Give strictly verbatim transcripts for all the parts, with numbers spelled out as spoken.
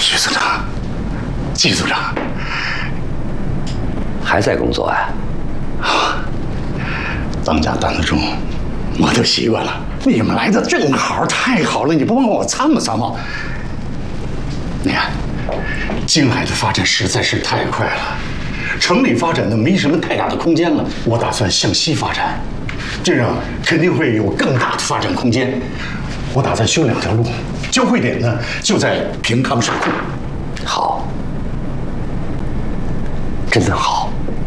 徐组长，季组长， 还在工作呀？ 啊，当家担得重，我都习惯了。你们来的正好，太好了！你不帮我参谋参谋？你看，京海的发展实在是太快了，城里发展的没什么太大的空间了。我打算向西发展，这样肯定会有更大的发展空间。我打算修两条路，交汇点呢就在平康水库。 好，真的好。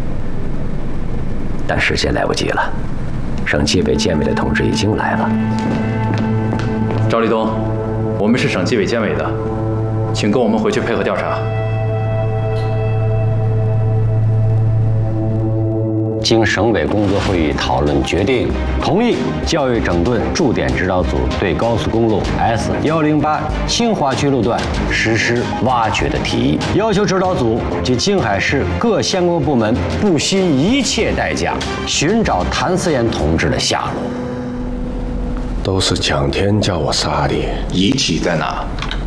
但时间来不及了，省纪委监委的同志已经来了。 赵立东，我们是省纪委监委的，请跟我们回去配合调查。 经省委工作会议讨论决定，同意教育整顿驻点指导组对高速公路 S 一零八清华区路段实施挖掘的提议，要求指导组及京海市各相关部门不惜一切代价寻找谭思妍同志的下落。 都是蒋天叫我杀的。 遗体在哪？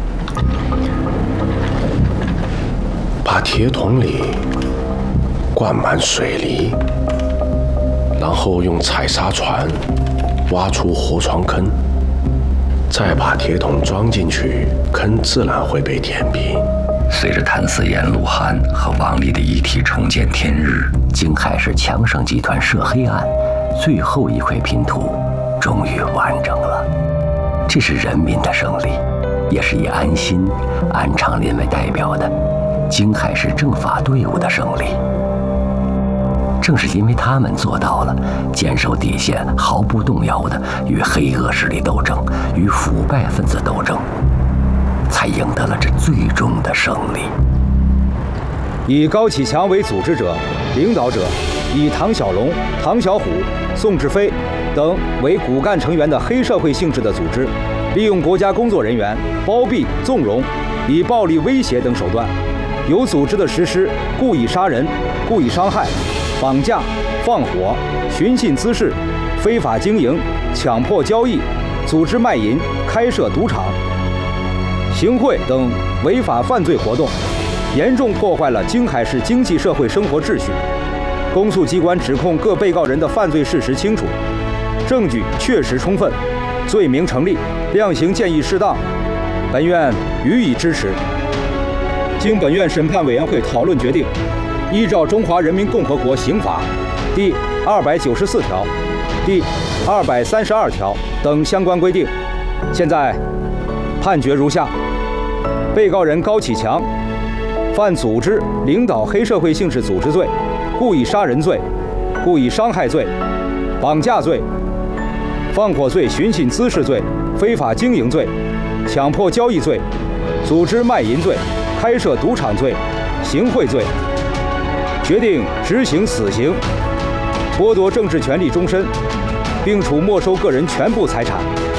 把铁桶里灌满水泥，然后用采砂船挖出活床坑，再把铁桶装进去，坑自然会被填平。 随着谭思妍、鹿晗和王丽的遗体重见天日，京海市强省集团涉黑案最后一块拼图终于完整了。这是人民的胜利，也是以安心、安长林为代表的京海市政法队伍的胜利。正是因为他们做到了坚守底线，毫不动摇地与黑恶势力斗争，与腐败分子斗争，才赢得了这最终的胜利。 以高启强为组织者、领导者，以唐小龙、唐小虎、宋志飞等为骨干成员的黑社会性质的组织，利用国家工作人员包庇、纵容，以暴力威胁等手段，有组织地实施故意杀人、故意伤害、绑架、放火、寻衅滋事、非法经营、强迫交易、组织卖淫、开设赌场、行贿等违法犯罪活动，严重破坏了京海市经济社会生活秩序。公诉机关指控各被告人的犯罪事实清楚，证据确实充分，罪名成立，量刑建议适当，本院予以支持。经本院审判委员会讨论决定，依照《中华人民共和国刑法》第二百九十四条、第二百三十二条等相关规定，现在判决如下：被告人高启强犯组织领导黑社会性质组织罪、故意杀人罪、故意伤害罪、绑架罪、放火罪、寻衅滋事罪、非法经营罪、强迫交易罪、组织卖淫罪、开设赌场罪、行贿罪，决定执行死刑，剥夺政治权利终身，并处没收个人全部财产。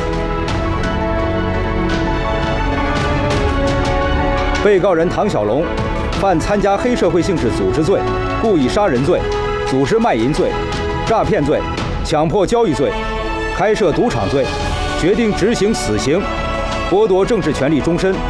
被告人唐小龙犯参加黑社会性质组织罪、故意杀人罪、组织卖淫罪、诈骗罪、强迫交易罪、开设赌场罪，决定执行死刑，剥夺政治权利终身。